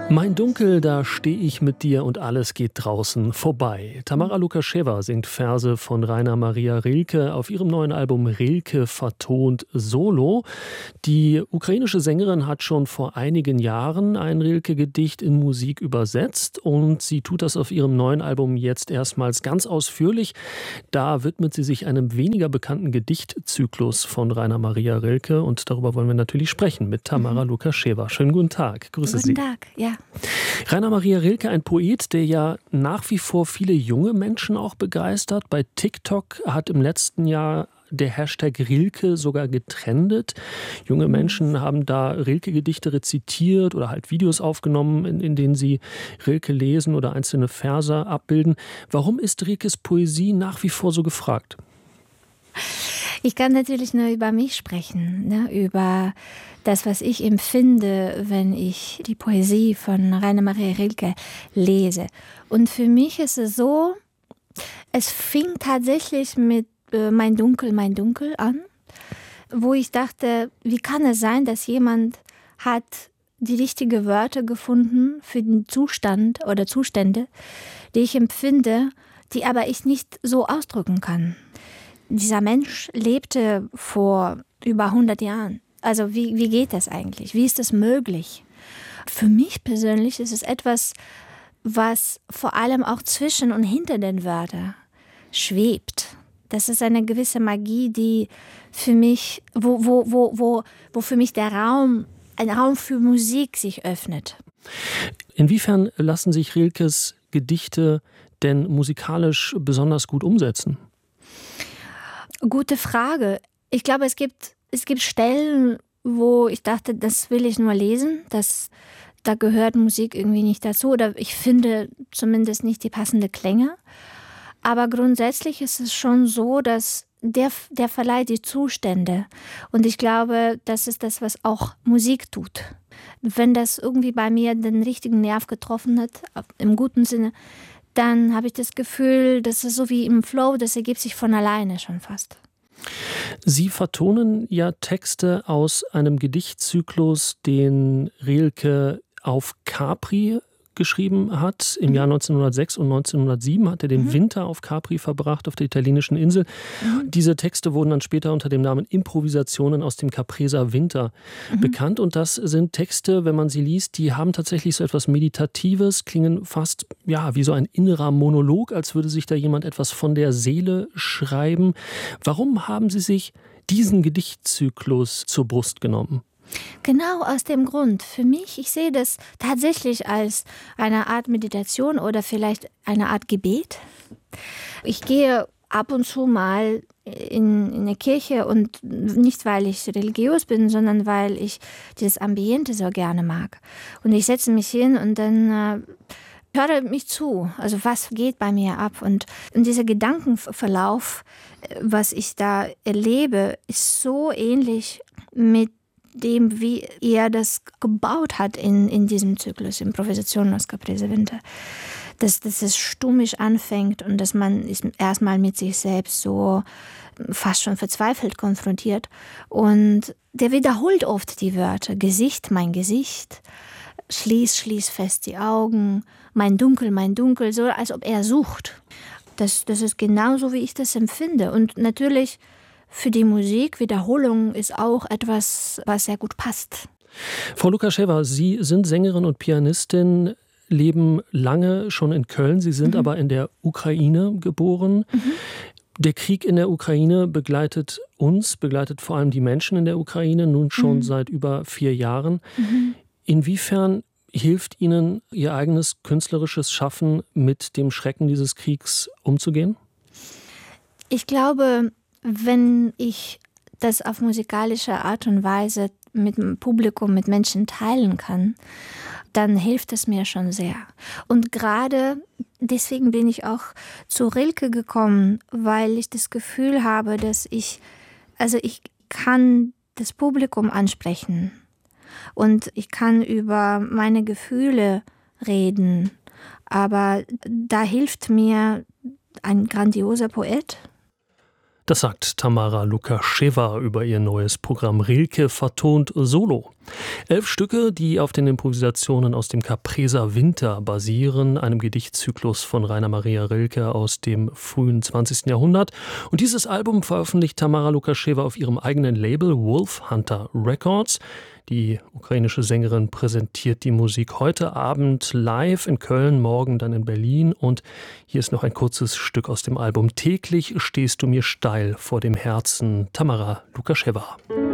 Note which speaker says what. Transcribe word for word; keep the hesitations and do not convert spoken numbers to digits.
Speaker 1: Mein Dunkel, da stehe ich mit dir und alles geht draußen vorbei. Tamara Lukascheva singt Verse von Rainer Maria Rilke auf ihrem neuen Album Rilke vertont Solo. Die ukrainische Sängerin hat schon vor einigen Jahren ein Rilke-Gedicht in Musik übersetzt und sie tut das auf ihrem neuen Album jetzt erstmals ganz ausführlich. Da widmet sie sich einem weniger bekannten Gedichtzyklus von Rainer Maria Rilke und darüber wollen wir natürlich sprechen mit Tamara mhm. Lukascheva. Schönen guten Tag, grüße
Speaker 2: guten
Speaker 1: Sie.
Speaker 2: Guten Tag, ja.
Speaker 1: Rainer Maria Rilke, ein Poet, der ja nach wie vor viele junge Menschen auch begeistert. Bei TikTok hat im letzten Jahr der Hashtag Rilke sogar getrendet. Junge Menschen haben da Rilke-Gedichte rezitiert oder halt Videos aufgenommen, in, in denen sie Rilke lesen oder einzelne Verse abbilden. Warum ist Rilkes Poesie nach wie vor so gefragt?
Speaker 2: Ich kann natürlich nur über mich sprechen, ne? Über das, was ich empfinde, wenn ich die Poesie von Rainer Maria Rilke lese. Und für mich ist es so, es fing tatsächlich mit äh, Mein Dunkel, mein Dunkel an, wo ich dachte, wie kann es sein, dass jemand hat die richtigen Wörter gefunden für den Zustand oder Zustände, die ich empfinde, die aber ich nicht so ausdrücken kann. Dieser Mensch lebte vor über hundert Jahren. Also wie, wie geht das eigentlich? Wie ist das möglich? Für mich persönlich ist es etwas, was vor allem auch zwischen und hinter den Wörtern schwebt. Das ist eine gewisse Magie, die für mich, wo, wo, wo, wo, wo für mich der Raum, ein Raum für Musik sich öffnet.
Speaker 1: Inwiefern lassen sich Rilkes Gedichte denn musikalisch besonders gut umsetzen?
Speaker 2: Gute Frage. Ich glaube, es gibt, es gibt Stellen, wo ich dachte, das will ich nur lesen. Das, da gehört Musik irgendwie nicht dazu. Oder ich finde zumindest nicht die passenden Klänge. Aber grundsätzlich ist es schon so, dass der, der verleiht die Zustände. Und ich glaube, das ist das, was auch Musik tut. Wenn das irgendwie bei mir den richtigen Nerv getroffen hat, im guten Sinne, dann habe ich das Gefühl, das ist so wie im Flow, das ergibt sich von alleine schon fast.
Speaker 1: Sie vertonen ja Texte aus einem Gedichtzyklus, den Rilke auf Capri geschrieben hat. Im mhm. Jahr neunzehnhundertsechs und neunzehnhundertsieben hat er den mhm. Winter auf Capri verbracht, auf der italienischen Insel. Mhm. Diese Texte wurden dann später unter dem Namen Improvisationen aus dem Capreser Winter mhm. bekannt. Und das sind Texte, wenn man sie liest, die haben tatsächlich so etwas Meditatives, klingen fast ja, wie so ein innerer Monolog, als würde sich da jemand etwas von der Seele schreiben. Warum haben Sie sich diesen Gedichtzyklus zur Brust genommen?
Speaker 2: Genau aus dem Grund. Für mich, ich sehe das tatsächlich als eine Art Meditation oder vielleicht eine Art Gebet. Ich gehe ab und zu mal in, in eine Kirche und nicht, weil ich religiös bin, sondern weil ich dieses Ambiente so gerne mag. Und ich setze mich hin und dann äh, höre mich zu. Also was geht bei mir ab? Und, und dieser Gedankenverlauf, was ich da erlebe, ist so ähnlich mit dem, wie er das gebaut hat in, in diesem Zyklus, Improvisationen aus Capreser Winter. Dass, dass es stummisch anfängt und dass man ist erstmal mit sich selbst so fast schon verzweifelt konfrontiert. Und der wiederholt oft die Wörter. Gesicht, mein Gesicht. Schließ, schließ fest die Augen. Mein Dunkel, mein Dunkel. So als ob er sucht. Das, das ist genauso, wie ich das empfinde. Und natürlich für die Musik, Wiederholung ist auch etwas, was sehr gut passt.
Speaker 1: Frau Lukascheva, Sie sind Sängerin und Pianistin, leben lange schon in Köln. Sie sind mhm. aber in der Ukraine geboren. Mhm. Der Krieg in der Ukraine begleitet uns, begleitet vor allem die Menschen in der Ukraine, nun schon mhm. seit über vier Jahren. Mhm. Inwiefern hilft Ihnen Ihr eigenes künstlerisches Schaffen, mit dem Schrecken dieses Kriegs umzugehen?
Speaker 2: Ich glaube, wenn ich das auf musikalische Art und Weise mit dem Publikum, mit Menschen teilen kann, dann hilft es mir schon sehr. Und gerade deswegen bin ich auch zu Rilke gekommen, weil ich das Gefühl habe, dass ich, also ich kann das Publikum ansprechen und ich kann über meine Gefühle reden, aber da hilft mir ein grandioser Poet.
Speaker 1: Das sagt Tamara Lukaschewa über ihr neues Programm Rilke vertont Solo. Elf Stücke, die auf den Improvisationen aus dem Capreser Winter basieren, einem Gedichtzyklus von Rainer Maria Rilke aus dem frühen zwanzigsten Jahrhundert. Und dieses Album veröffentlicht Tamara Lukaschewa auf ihrem eigenen Label Wolf Hunter Records. Die ukrainische Sängerin präsentiert die Musik heute Abend live in Köln, morgen dann in Berlin. Und hier ist noch ein kurzes Stück aus dem Album Täglich stehst du mir steil vor dem Herzen, Tamara Lukaschewa.